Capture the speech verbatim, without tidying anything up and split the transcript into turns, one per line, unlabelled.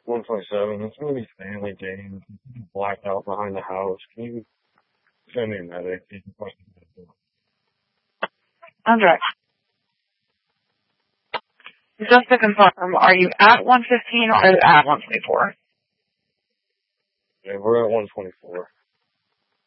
one twenty-seven. It's going to be family James. Blacked out behind the house. Can you send me a medic?
Andre. Just to confirm, are you at one fifteen or at one twenty-four?
Yeah, we're at one twenty-four.